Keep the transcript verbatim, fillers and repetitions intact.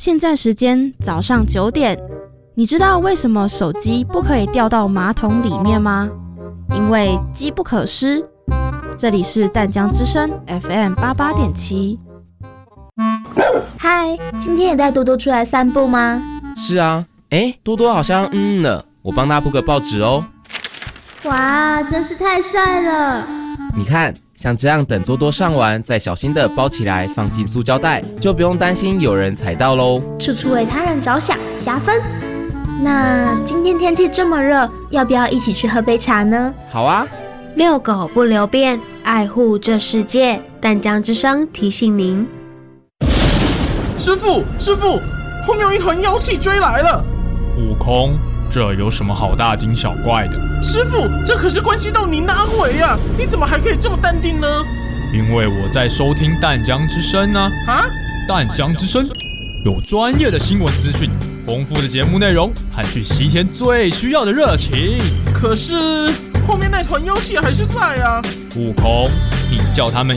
现在时间早上九点，你知道为什么手机不可以掉到马桶里面吗？因为机不可失。这里是淡江之声 F M 八八点七。 嗨，今天也带多多出来散步吗？ 是啊，哎，多多好像嗯嗯了，我帮他铺个报纸哦。 哇，真是太帅了！ 你看，像这样等多多上完，再小心的包起来，放进塑胶袋，就不用担心有人踩到喽。 处处为他人着想，加分。那今天天气这么热，要不要一起去喝杯茶呢？ 好啊。 遛狗不留便，爱护这世界。淡江之声提醒您。 师父，师父，后面有一团妖气追来了。 悟空，这有什么好大惊小怪的？ 师父，这可是关系到您的安危啊！你怎么还可以这么淡定呢？ 因为我在收听淡江之声啊！ 啊， 淡江之声有专业的新闻资讯，丰富的节目内容和去西天最需要的热情。 可是后面那团妖气还是在啊！ 悟空，你叫他们